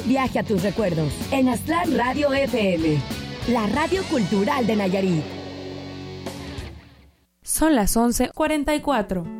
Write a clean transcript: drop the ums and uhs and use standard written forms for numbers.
viaje a tus recuerdos en Aztlán Radio FM, la radio cultural de Nayarit. Son las 11:44.